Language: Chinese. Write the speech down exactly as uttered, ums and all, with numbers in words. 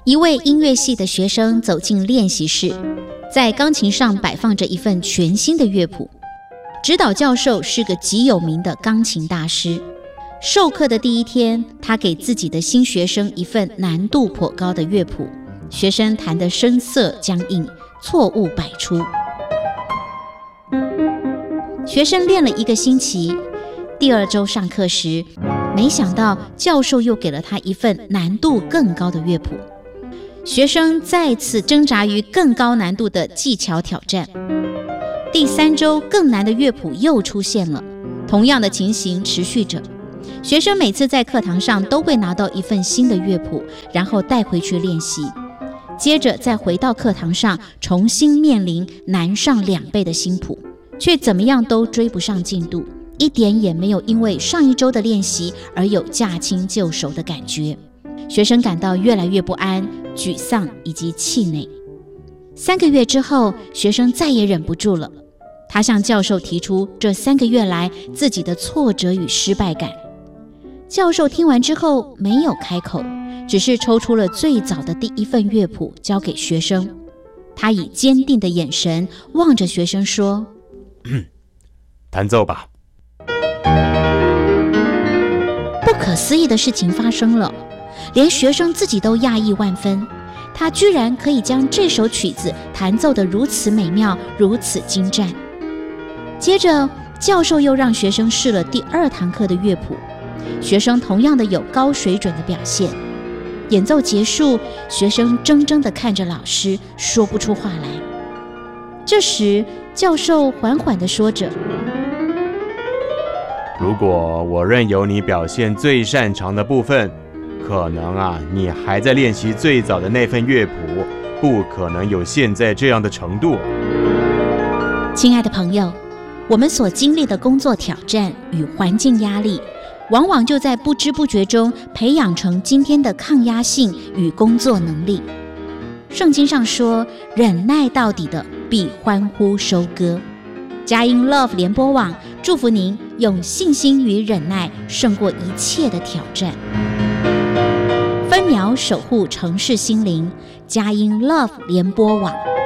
一位音乐系的学生走进练习室，在钢琴上摆放着一份全新的乐谱。指导教授是个极有名的钢琴大师。授课的第一天，他给自己的新学生一份难度颇高的乐谱，学生弹得声色僵硬，错误百出。学生练了一个星期，第二周上课时，没想到教授又给了他一份难度更高的乐谱。学生再次挣扎于更高难度的技巧挑战。第三周更难的乐谱又出现了，同样的情形持续着。学生每次在课堂上都会拿到一份新的乐谱，然后带回去练习，接着再回到课堂上重新面临难上两倍的新谱，却怎么样都追不上进度，一点也没有因为上一周的练习而有驾轻就熟的感觉。学生感到越来越不安、沮丧以及气馁。三个月之后，学生再也忍不住了，他向教授提出这三个月来自己的挫折与失败感。教授听完之后没有开口，只是抽出了最早的第一份乐谱交给学生。他以坚定的眼神望着学生说： 弹奏吧。 不可思议的事情发生了，连学生自己都讶异万分，他居然可以将这首曲子弹奏得如此美妙，如此精湛。接着教授又让学生试了第二堂课的乐谱，学生同样的有高水准的表现。演奏结束，学生怔怔地看着老师，说不出话来。这时教授缓缓地说着： 如果我任由你表现最擅长的部分，可能啊，你还在练习最早的那份乐谱，不可能有现在这样的程度。 亲爱的朋友，我们所经历的工作挑战与环境压力，往往就在不知不觉中培养成今天的抗压性与工作能力。圣经上说，忍耐到底的必欢呼收割。佳音 Love 联播网祝福您用信心与忍耐胜过一切的挑战。分秒守护城市心灵，佳音 Love 联播网。